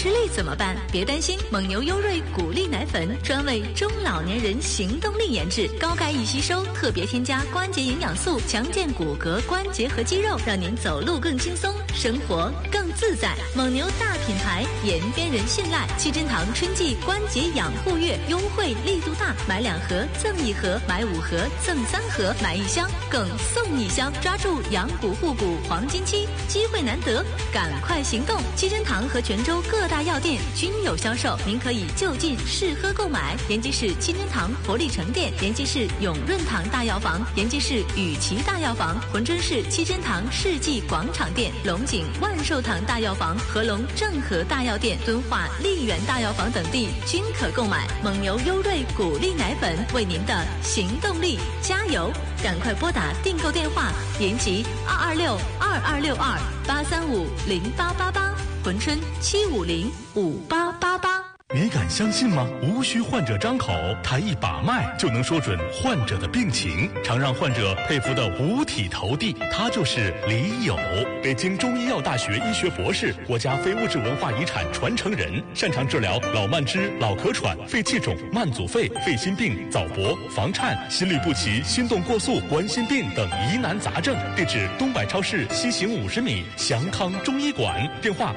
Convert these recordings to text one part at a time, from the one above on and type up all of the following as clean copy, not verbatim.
吃力怎么办？别担心，蒙牛优瑞谷粒奶粉专为中老年人行动力研制，高钙易吸收，特别添加关节营养素，强健骨骼、关节和肌肉，让您走路更轻松，生活更自在。蒙牛大品牌，延边人信赖。七珍堂春季关节养护月优惠力度大，买2盒赠1盒，买5盒赠3盒，买1箱更送1箱，抓住养骨护骨黄金期，机会难得，赶快行动！七珍堂和泉州各大药店均有销售，您可以就近试喝购买。延吉市七珍堂活力城店、延吉市永润堂大药房、延吉市雨琦大药房、珲春市七珍堂世纪广场店、龙井万寿堂大药房、合龙正和大药店、敦化丽园大药房等地均可购买。蒙牛优瑞谷粒奶粉，为您的行动力加油！赶快拨打订购电话：延吉226-2262-835-0888，珲春750-5888。 你敢相信吗？无需患者张口，抬一把脉就能说准患者的病情，常让患者佩服的五体投地。他就是李友，北京中医药大学医学博士，国家非物质文化遗产传承人，擅长治疗老慢支、老咳喘、肺气肿、慢阻肺、肺心病、早搏、房颤、心律不齐、心动过速、冠心病等疑难杂症。地址：东百超市西行50米，祥康中医馆。电话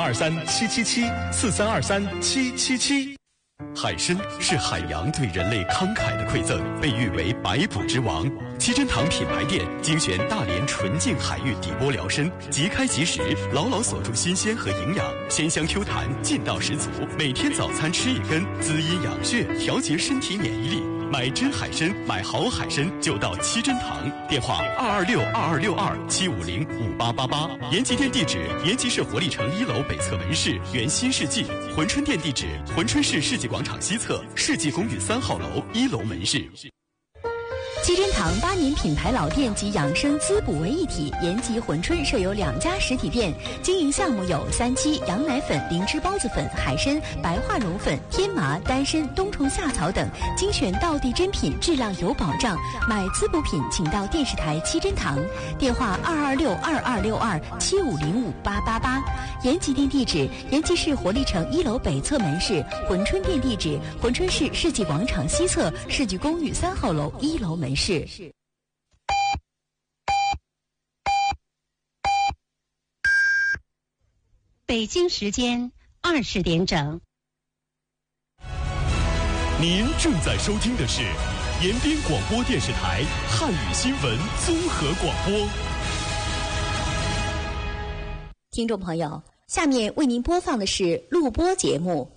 ：4323-777，4323-777。 海参是海洋对人类慷慨的馈赠，被誉为百补之王。七珍堂品牌店精选大连纯净海域底波疗参，即开即食，牢牢锁住新鲜和营养，鲜香 Q 弹，劲道十足。每天早餐吃1根，滋阴养血，调节身体免疫力。买真海参，买好海参就到七珍堂。电话226-2262-750-5888。延吉店地址：延吉市活力城1楼北侧门市原新世纪。珲春店地址：珲春市世纪广场西侧世纪公寓3号楼1楼门市。 七珍堂8年品牌老店及养生滋补为一体，延吉、珲春设有2家实体店，经营项目有3七、羊奶粉、灵芝孢子粉、海参、白化绒粉、天麻、丹参、冬虫夏草等，精选道地珍品，质量有保障。买滋补品请到电视台七珍堂，电话226-2262-750-5888。延吉店地址：延吉市活力城1楼北侧门市。珲春店地址：珲春市世纪广场西侧世纪公寓3号楼1楼门市。 北京时间20点整。 您正在收听的是延边广播电视台汉语新闻综合广播。 听众朋友，下面为您播放的是录播节目。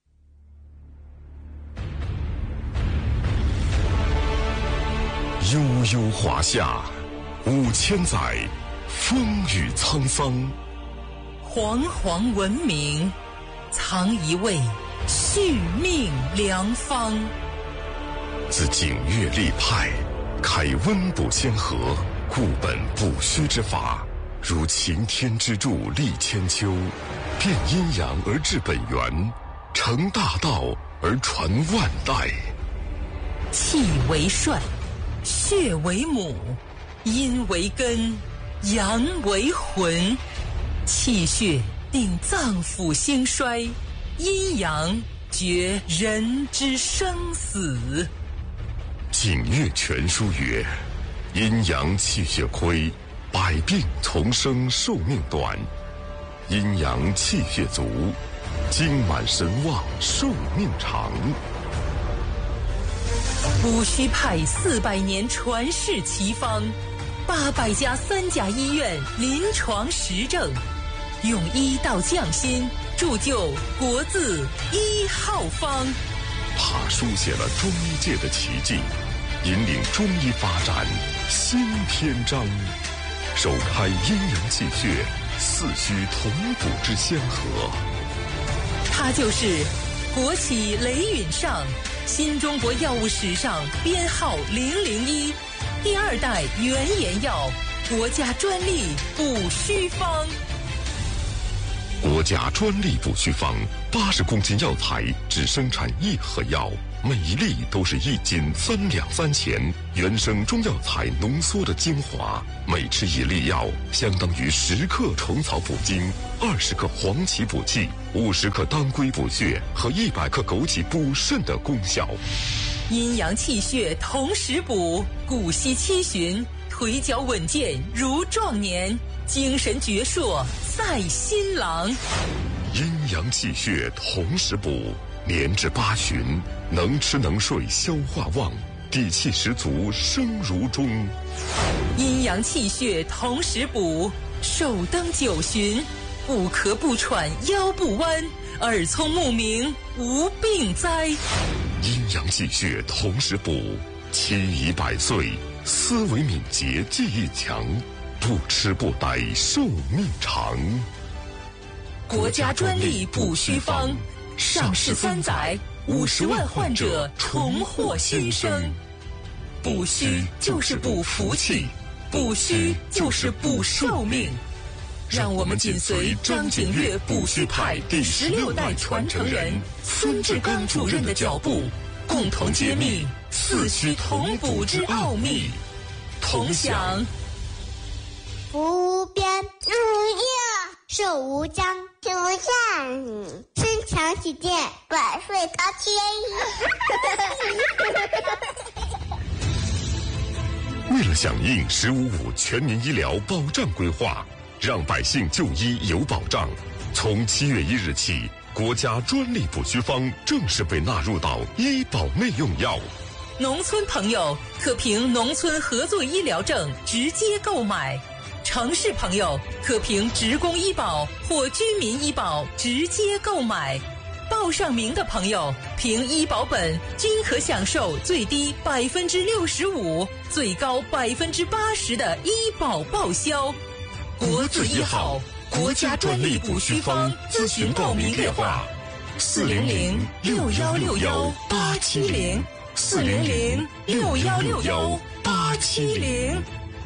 悠悠华夏，5000载，风雨沧桑。 煌煌文明，藏一位续命良方。 自景岳立派，开温补先河，固本不虚之法，如擎天之柱立千秋，变阴阳而治本源，成大道而传万代。 气为帅，血为母，阴为根，阳为魂。气血定脏腑兴衰，阴阳决人之生死。 景岳全书曰：阴阳气血亏，百病丛生，寿命短；阴阳气血足，精满神旺，寿命长。 戊戌派400年传世奇方，800家3甲医院临床实证，用医道匠心，铸就国字1号方。 他书写了中医界的奇迹，引领中医发展新篇章，首开阴阳气血四虚同补之先河。 他就是国企雷允上，新中国药物史上编号001，第2代原研药，国家专利补虚方。 国家专利补虚方，80公斤药材只生产1盒药， 每一粒都是1斤3两3钱，原生中药材浓缩的精华。每吃1粒药，相当于10克虫草补精，20克黄芪补气，50克当归补血和100克枸杞补肾的功效。 阴阳气血同时补，骨息七旬，腿脚稳健如壮年，精神矍铄赛新郎。 阴阳气血同时补，年至8旬，能吃能睡，消化旺，底气十足，生如钟。 阴阳气血同时补，寿登9旬，不咳不喘，腰不弯，耳聪目明，无病灾。 阴阳气血同时补，期已100岁，思维敏捷，记忆强，不吃不呆，寿命长。 国家专利补虚方，上市3载，50万患者重获新生。补虚就是补福气，补虚就是补寿命。让我们紧随张景岳补虚派第16代传承人孙志刚主任的脚步，共同揭秘四虚同补之奥秘。同享福无边，福无疆，寿无疆，寿无疆，身强体健，百岁高天。 为了响应“15.5”全民医疗保障规划，让百姓就医有保障，从7月1日起，国家专利补虚方正式被纳入到医保内用药。 农村朋友可凭农村合作医疗证直接购买，城市朋友可凭职工医保或居民医保直接购买。报上名的朋友凭医保本均可享受最低65%、最高80%的医保报销。国字1号，国家专利补虚方，咨询报名电话：400-616-870，400-616-870。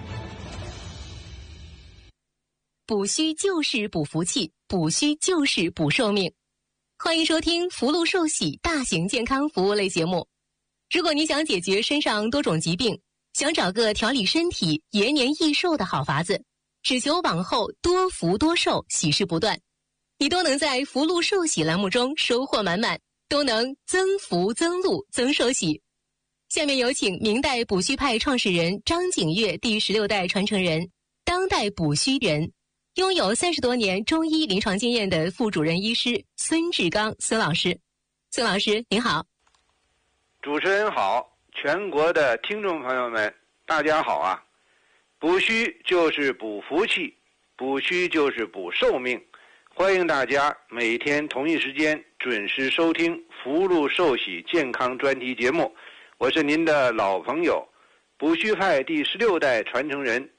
补虚就是补福气，补虚就是补寿命。欢迎收听福禄寿喜大型健康服务类节目。如果你想解决身上多种疾病，想找个调理身体、延年益寿的好法子，只求往后多福多寿，喜事不断，你都能在福禄寿喜栏目中收获满满，都能增福增禄增寿喜。下面有请明代补虚派创始人张景岳第16代传承人，当代补虚人，拥有30多年中医临床经验的副主任医师孙志刚孙老师。孙老师您好。 主持人好，全国的听众朋友们大家好啊。补虚就是补福气，补虚就是补寿命。欢迎大家每天同一时间准时收听福禄寿喜健康专题节目，我是您的老朋友补虚派第16代传承人